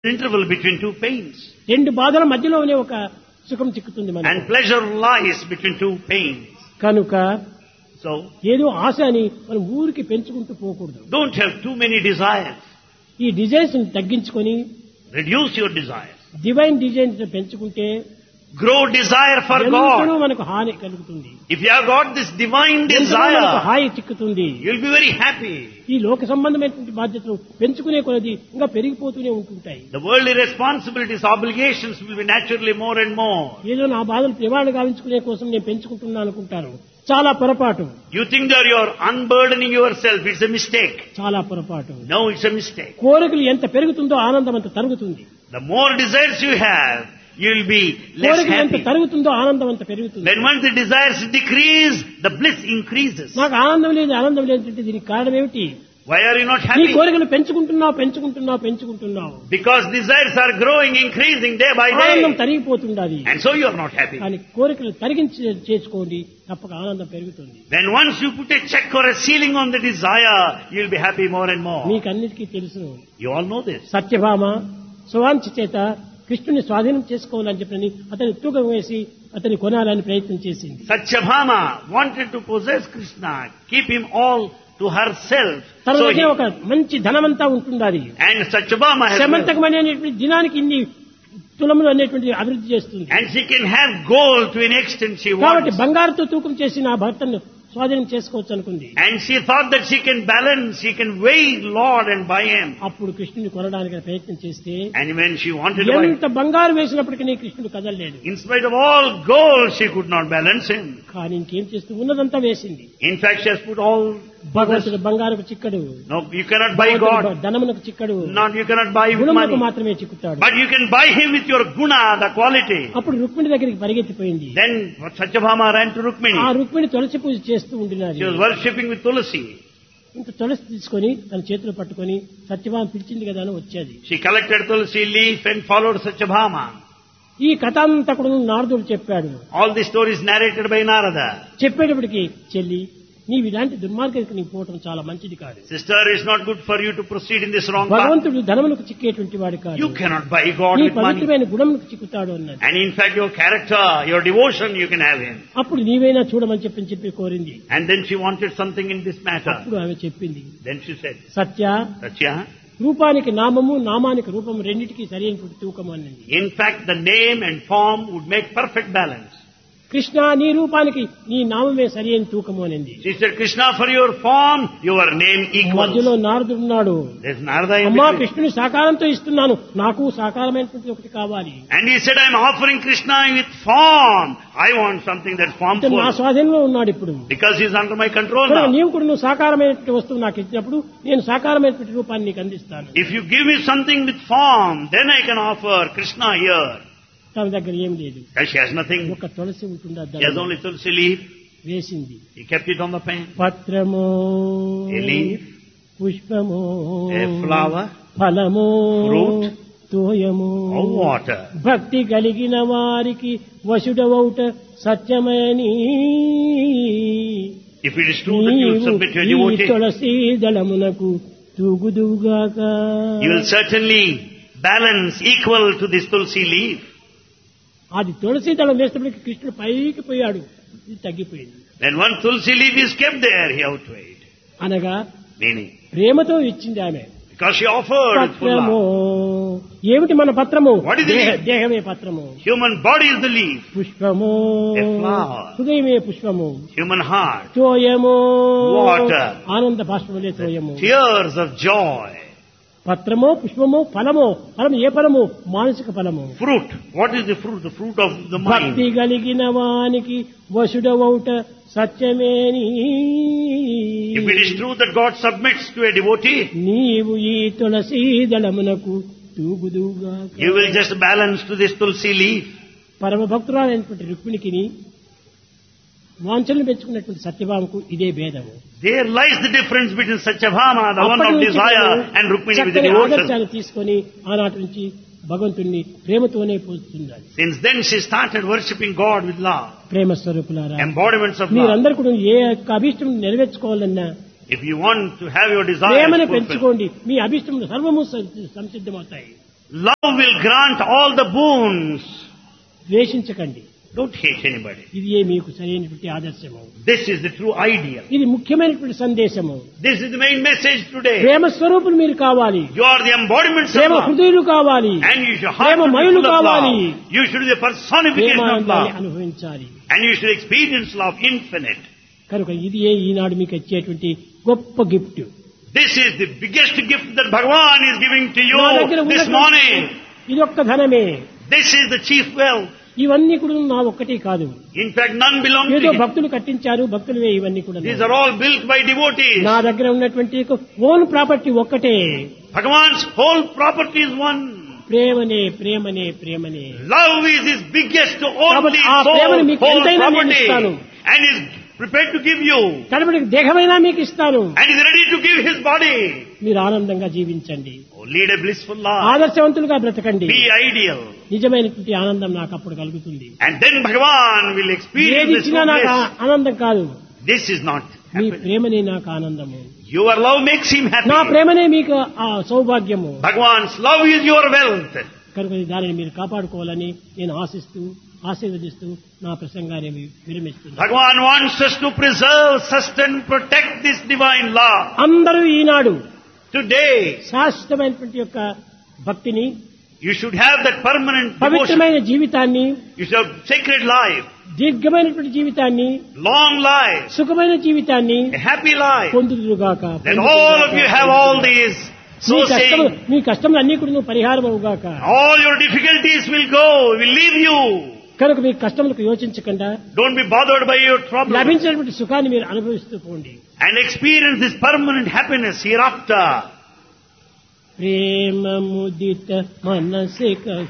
interval between two pains. రెండు బాధల మధ్యలోనే ఒక సుఖం చిక్కుతుంది And మనకు. pleasure lies between two pains. కనుక So, ఏదో ఆశ అని మనం ఊరికి పెంచుకుంటూ పోకూడదు. don't have too many desires. ఈ డిజైన్స్ తగ్గించుకొని Reduce your desires. Divine designs పెంచుకుంటే Grow desire for ఎంతనో God. మనకు హాని కలుగుతుంది, If you have got this divine ఎంతనో మనకు desire, hi చిక్కుతుంది. you'll be very happy. ఈ లోక సంబంధమైనటువంటి బాధ్యతలు పెంచుకునే కొలది ఇంకా పెరిగిపోతూనే ఉంటుంటాయి. The worldly responsibilities, obligations will be naturally more and more. ఏదో నా బాధలు నివారణ గావించుకునే కోసం నేను పెంచుకుంటున్నాను అనుకుంటాను. చాలా పొరపాటు, You think that you're unburdening yourself. It's a mistake. చాలా పొరపాటు. No, it's a mistake. కోరికలు ఎంత పెరుగుతుందో ఆనందం అంత తరుగుతుంది. The more desires you have, you'll be less కోరికలు ఎంత happy. తరుగుతుందో ఆనందం అంత పెరుగుతుంది. When once the desires decrease, the bliss increases. నాకు ఆనందం లేదు, ఆనందం లేదంటే దీనికి కారణం ఏమిటి? Why are you not నీ happy? కోరికలు పెంచుకుంటున్నావు. Because desires are growing, increasing day by ఆనందం day. తరిగిపోతుండాలి. And so you are not happy. కానీ కోరికలు చేసుకోండి, తప్పక ఆనందం పెరుగుతుంది. When once you put a check or a ceiling on the desire, you'll be happy more and more. మీకు అన్నిటికీ తెలుసు, You all know this. Satyabhama స్వాంఛ చేత కృష్ణుని స్వాధీనం చేసుకోవాలని చెప్పని అతని తూకం వేసి అతని కొనాలని ప్రయత్నం చేసింది. Satyabhama wanted to possess Krishna, keep him all to herself. తన So దగ్గర ఒక మంచి ధనమంతా ఉంటుండాలి. and Satyabhama has శమంతకం అనేటువంటి దినానికి ఇన్ని తులములు అనేటువంటి అభివృద్ధి చేస్తుంది. and she can have gold to an extent she కాబట్టి wants. బంగారుతో తూకం చేసి నా భర్తను స్వాధీనం చేసుకోవచ్చు అనుకుంది. And she thought that she can balance, she can weigh Lord and buy him. అప్పుడు కృష్ణుని కొనడానికి ప్రయత్నం చేస్తే And when she wanted to buy him, ఎంత బంగారు వేసినప్పటికీ కృష్ణుడు కదలలేడు. in spite of all gold, she could not balance him. కానీ ఇంకేం చేస్తూ ఉన్నదంతా వేసింది. In fact, she has put all భగవంతుడు బంగారుకు చిక్కడు, No, you cannot buy God. ధనమునకు చిక్కడు, Not you cannot buy with గుణమునకు money. మాత్రమే చిక్కుతాడు. But you can buy him with your guna, the quality. అప్పుడు రుక్మిణి దగ్గరికి పరిగెత్తిపోయింది. Then Satyabhama ran to Rukmini. ఆ రుక్మిణి తులసి పూజ చేస్తూ ఉండినది. She was worshipping with Tulasi. ఇంత తులసి తీసుకొని తన చేతిలో పట్టుకొని సత్యభామ పిలిచింది కదా అని వచ్చేది. She collected Tulasi leaf and followed Satyabhama. ఈ కథ అంతా కూడా నారదుడు చెప్పాడు. All the stories narrated by Narada. చెప్పేటప్పటికి చెల్లి నీవు ఇలాంటి దుర్మార్గానికి నీకు పోవటం చాలా మంచిది కాదు. Sister, it's not good for you to proceed in this wrong path. భగవంతుడు ధనములకు చిక్కేటువంటి వాడు కాదు. You cannot buy God నీ with money. పవిత్రమైన గుణములకు చిక్కుతాడు అన్నది. And in fact, your character, your devotion, you can have him. అప్పుడు నీవైనా చూడమని చెప్పి కోరింది. And then she wanted something in this matter. అప్పుడు ఆమె చెప్పింది, Then she said, Satya Satya, రూపానికి నామము, నామానికి రూపము రెండింటికి సరైనటువంటి తూకం అన్నది. in fact, the name and form would make perfect balance. Krishna నీ రూపానికి నీ నామమే సరైన తూకము అనింది. She said, Krishna, for your form, your name మధ్యలో equals. నారదుడున్నాడు. There's Narada in అమ్మా between. కృష్ణుని సాకారంతో ఇస్తున్నాను, నాకు సాకారమైనటువంటి ఒకటి కావాలి. And he said, I'm offering Krishna with form. I want something that's అంటే నా formful. స్వాధీనంలో ఉన్నాడు ఇప్పుడు. Because he's under my control కనుక now. నీవు కూడా నువ్వు సాకారమైనటువంటి వస్తువు నాకు ఇచ్చినప్పుడు నేను సాకారమైనటువంటి రూపాన్ని నీకు అందిస్తాను. If you give me something with form, then I can offer Krishna here. తన దగ్గర ఏం లేదు, And she has nothing. ఒక తులసి ఉంటుందా She has only tulsi leaf. వేసింది. He kept it on the pen. పత్రము, A leaf, పుష్పము, a flower, ఫలము, fruit, తోయము, or water. భక్తి కలిగిన వారికి వశుడవౌట సత్యమని If it is true that you will submit to a నీవు ఈ devotee, Tulasi దళమునకు తూగుదువుగాక. you will certainly balance equal to this tulsi leaf. అది తులసి దళం వేసినప్పటికీ కృష్ణుడు పైకి పోయాడు, ఇది తగ్గిపోయింది. When one tulsi leaf is kept there, he outweighed. అనగా Meaning, ప్రేమతో ఇచ్చింది ఆమె. because she offered with full పత్రము, love. ఏమిటి మన పత్రము? What is the leaf? దేహమే పత్రము. Human body is the leaf. పుష్పము, A flower. హృదయమే పుష్పము. Human heart. తోయము, Water. ఆనంద బాష్పములే తోయము. Tears of joy. పత్రమో పుష్పమో ఫలమో, ఫలం ఏ ఫలము? మానసిక ఫలము. Fruit. What is the fruit? The fruit of the భక్తి mind. కలిగిన వానికి వశుడవౌట సత్యమేని. If it is true that God submits to a devotee, నీవు ఈ తులసి దళమునకు తూగుదుగాక. you will just balance to this tulsi leaf. పరమ భక్తురాలైనటువంటి రుక్మిణికి వాంఛలను పెంచుకున్నటువంటి సత్యభామకు ఇదే భేదము. There lies the difference between Satyabhama, the one అప్పటి of నుంచి desire, తను and Rukmini with the చక్కని devotion. ఆదర్శాన్ని తీసుకొని ఆనాటి నుంచి భగవంతుణ్ణి ప్రేమతోనే పూజిస్తున్నారు. Since then she started worshipping God with love. ప్రేమ స్వరూపులారా, Embodiments of love. మీరందరూ కూడా ఏ యొక్క అభిష్టం నెరవేర్చుకోవాలన్నా If you want to have your desires ప్రేమను fulfilled, పెంచుకోండి, మీ అభిష్టములు సర్వము సంసిద్ధమవుతాయి. Love will grant all the boons. ద్వేషించకండి. Don't hate anybody. ఇది మీకు సరైనటువంటి ఆదర్శము. This is the true ideal. ఇది ముఖ్యమైనటువంటి సందేశము. This is the main message today. ప్రేమ స్వరూపులు మీరు కావాలి. You are the embodiments of Prema love. హృదయులు కావాలి. And you should heart Prema to be మయులు full of కావాలి. love. You should be the personification of Prema love. అనుభవించాలి. And you should experience love infinite. కనుక ఇది ఈనాడు మీకు వచ్చేటువంటి గొప్ప gift. This is the biggest gift that Bhagavan is giving to you నా దగ్గర this ఉన్నటువంటి morning. ఇది ఒక్క ధనమే. This is the chief wealth. ఇవన్నీ కూడా నా ఒక్కటి కాదు. In fact, none belong to ఏదో him. భక్తులు కట్టించారు, భక్తులవే ఇవన్నీ కూడా. These are all built by devotees. నా దగ్గర ఉన్నటువంటి ఓన్ ప్రాపర్టీ ఒక్కటే. Bhagavan's whole property is one. ప్రేమనే ప్రేమనే ప్రేమనే. Love is his biggest, only కాబట్టి ఆ ప్రేమను soul, మీకు whole ఎంతైనా నేను property. ఇస్తాను. And is prepared to give you. కనబడి దేహమైనా మీకు ఇస్తాను. And is ready to give his body. మీరు ఆనందంగా జీవించండి. Oh, lead a blissful life. ఆదర్శవంతులుగా బ్రతకండి. Be ideal. నిజమైనటువంటి ఆనందం నాకు అప్పుడు కలుగుతుంది. And then Bhagavan will experience ఏది this ఇచ్చినా నాకు bliss. ఆనందం కాదు. This is not me happiness. ప్రేమనే నాకు ఆనందము. Your love makes him happy. నా ప్రేమనే మీకు ఆ సౌభాగ్యము. Bhagavan's love is your wealth. కనుక దానిని మీరు కాపాడుకోవాలని నేను ఆశీర్వదిస్తూ నా ప్రసంగాన్ని విరమిస్తున్నాను. Bhagavan wants us to preserve, sustain, protect this divine law. అందరూ ఈనాడు Today, శాశ్వతమైనటువంటి యొక్క భక్తిని, you should have that permanent devotion. పవిత్రమైన జీవితాన్ని, You should have sacred life, దీర్ఘమైనటువంటి జీవితాన్ని, long life, సుఖమైన జీవితాన్ని a happy life. పొందుదురుగాక. Then all of you have all these. So saying, మీ కష్టములు అన్ని కూడా పరిహారం అవుగాక. all your difficulties will go, will leave you. కనుక మీ కష్టములకు యోచించకుండా Don't be bothered by your problems. లభించినటువంటి సుఖాన్ని మీరు అనుభవిస్తూ పోండి. And experience this permanent happiness hereafter. Prema ముదిత మనసిక